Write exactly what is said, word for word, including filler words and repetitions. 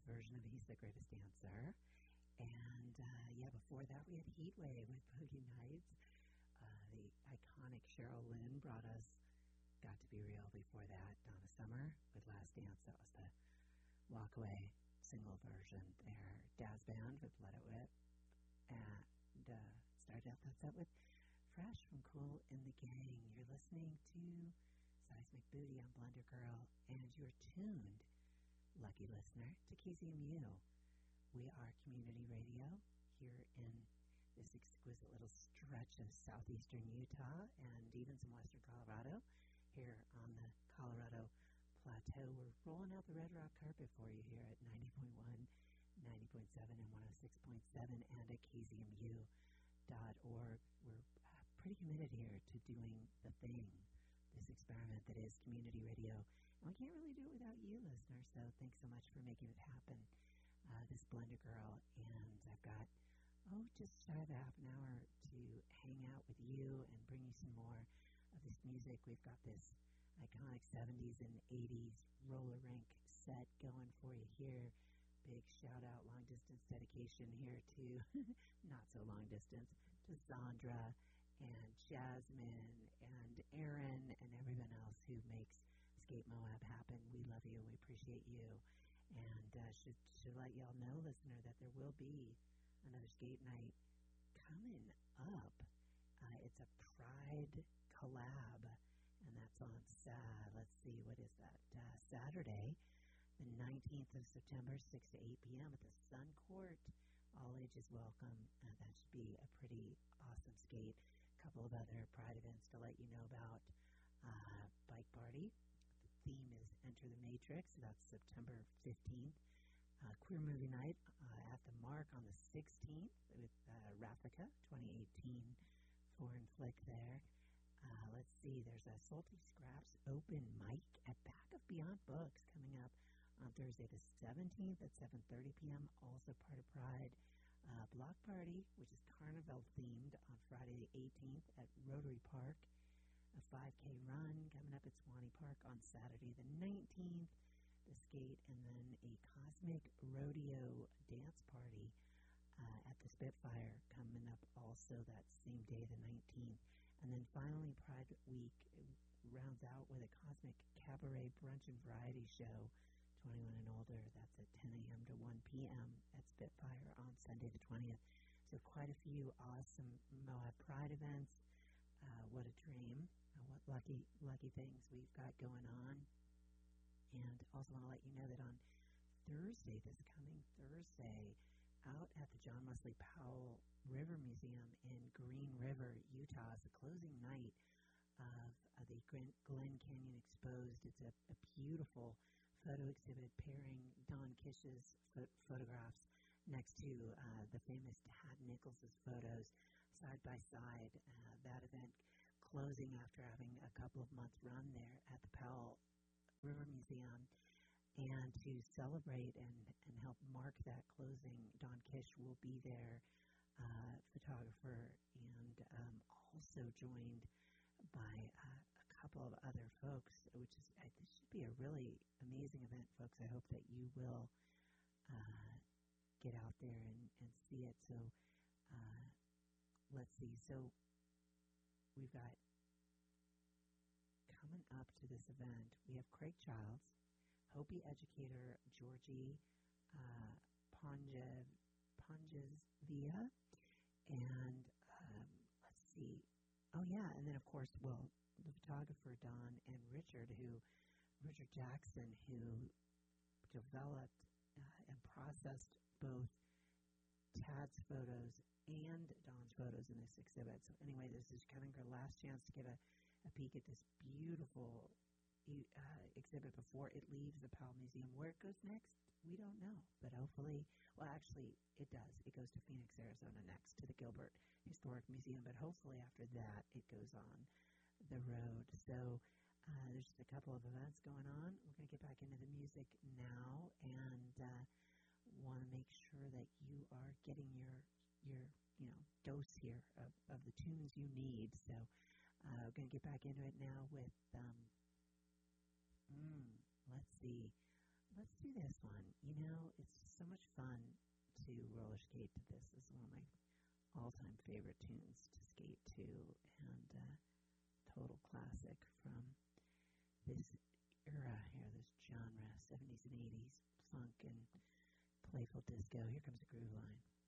version of He's the Greatest Dancer. And, uh, yeah, before that we had Heatwave with Boogie Nights. Uh, the iconic Cheryl Lynn brought us Got to Be Real. Before that, Donna Summer with Last Dance. That was the Walkaway single version there. Daz Band with Let It Whip. And uh, started out that set with Fresh from Cool in the Gang. You're listening to Seismic Booty on Blender Girl, and you're tuned, lucky listener, to K Z M U. We are community radio here in this exquisite little stretch of southeastern Utah and even some western Colorado. Here on the Colorado Plateau, we're rolling out the Red Rock carpet for you here at ninety point one, ninety point seven, and one oh six point seven, and at k z m u dot org. We're uh, pretty committed here to doing the thing, this experiment that is community radio. And we can't really do it without you, listeners, so thanks so much for making it happen. Uh, this Blender Girl, and I've got, oh, just shy of half an hour to hang out with you and bring you some more of this music. We've got this iconic seventies and eighties roller rink set going for you here. Big shout out, long distance dedication here to, not so long distance, to Sandra and Jasmine and Aaron and everyone else who makes Skate Moab happen. We love you. We appreciate you. And uh, should, should let y'all know, listener, that there will be another skate night coming up. Uh, it's a Pride collab, and that's on Sat. Let's see, what is that? Uh, Saturday, the nineteenth of September, six to eight p.m. at the Sun Court. All ages welcome. Uh, that should be a pretty awesome skate. A couple of other Pride events to let you know about. Uh, bike party. The theme is Enter the Matrix. That's September fifteenth. Uh, Queer Movie Night uh, at the Mark on the sixteenth with uh, Raffica twenty eighteen foreign flick there. Uh, let's see, there's a Salty Scraps open mic at Back of Beyond Books coming up on Thursday the seventeenth at seven thirty p.m., also part of Pride. Uh, Block Party, which is Carnival themed, on Friday the eighteenth at Rotary Park. A five K run coming up at Swanee Park on Saturday the nineteenth. The skate, and then a Cosmic Rodeo dance party uh, at the Spitfire coming up also that same day, the nineteenth. And then finally, Pride Week rounds out with a Cosmic Cabaret Brunch and Variety Show, twenty-one and older. That's at ten a.m. to one p.m. at Spitfire on Sunday the twentieth. So quite a few awesome Moab Pride events. Uh, what a dream. Uh, what lucky, lucky things we've got going on. And also want to let you know that on Thursday, this coming Thursday, out at the John Wesley Powell River Museum in Green River, Utah, is the closing night of uh, the Glen Canyon Exposed. It's a, a beautiful photo exhibit pairing Don Kish's pho- photographs next to uh, the famous Tad Nichols' photos side by side. Uh, that event closing after having a couple of months run there at the Powell River Museum. And to celebrate and, and help mark that closing, Don Kish will be there, uh, photographer, and um, also joined by uh, a couple of other folks, which is, uh, this should be a really amazing event, folks. I hope that you will uh, get out there and, and see it. So uh, let's see. So we've got coming up to this event, we have Craig Childs, Hopi educator Georgie uh, Ponje, Ponjevia, and um, let's see. Oh, yeah, and then, of course, well, the photographer Don and Richard, who, Richard Jackson, who developed uh, and processed both Tad's photos and Don's photos in this exhibit. So anyway, this is kind of her last chance to get a, a peek at this beautiful uh, exhibit before it leaves the Powell Museum. Where it goes next, we don't know, but hopefully, well, actually, it does. It goes to Phoenix, Arizona next, to the Gilbert Historic Museum, but hopefully after that, it goes on the road. So uh, there's just a couple of events going on. We're going to get back into the music now, and uh, want to make sure that you are getting your, your you know, dose here of, of the tunes you need. So uh, we're going to get back into it now with, um, mm, let's see, let's do this one. You know, it's so much fun to roller skate to this. This is one of my all-time favorite tunes to skate to, and uh, total classic from this era here, this genre, seventies and eighties, funk and playful disco. Here comes a groove line.